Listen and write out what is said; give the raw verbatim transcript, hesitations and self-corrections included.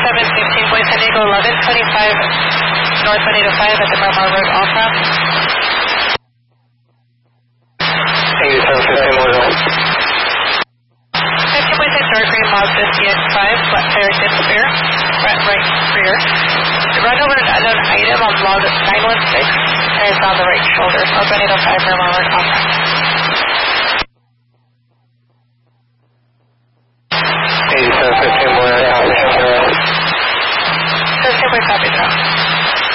seven fifteen, Boy San Diego, eleven twenty-five, North one eight oh five at the Miramar Road, Alpha. eighty-seven fifteen, Mojo. fifteen point six, dark green, Mazda C X five, flat tire, dip clear, front right rear. Run over an unknown item on log nine one six, and it's on the right shoulder, North one eight oh five, Miramar Road, Alpha.